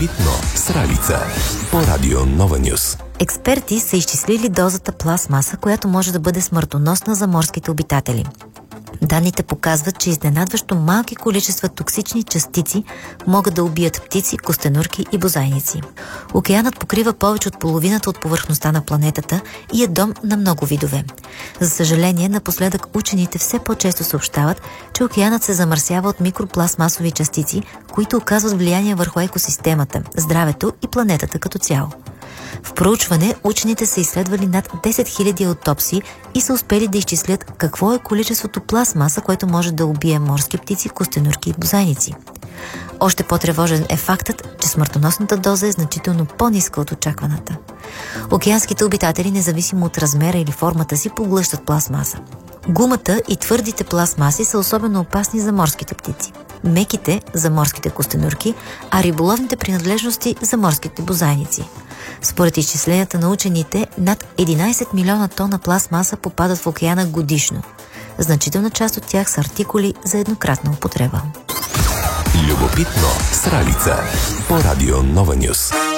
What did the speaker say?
Любопитно с Ралица по Радио Нова Нюс. Експерти са изчислили дозата пластмаса, която може да бъде смъртоносна за морските обитатели. Данните показват, че изненадващо малки количества токсични частици могат да убият птици, костенурки и бозайници. Океанът покрива повече от половината от повърхността на планетата и е дом на много видове. За съжаление, напоследък учените все по-често съобщават, че океанът се замърсява от микропластмасови частици, които оказват влияние върху екосистемата, здравето и планетата като цяло. В проучване учените са изследвали над 10 000 аутопсии и са успели да изчислят какво е количеството пластмаса, което може да убие морски птици, костенурки и бозайници. Още по-тревожен е фактът, че смъртоносната доза е значително по-ниска от очакваната. Океанските обитатели, независимо от размера или формата си, поглъщат пластмаса. Гумата и твърдите пластмаси са особено опасни за морските птици, меките за морските костенурки, а риболовните принадлежности за морските бозайници. Според изчисленията на учените, над 11 милиона тона пластмаса попадат в океана годишно. Значителна част от тях са артикули за еднократна употреба. Любопитно с Ралица по Радио Нова Нюс.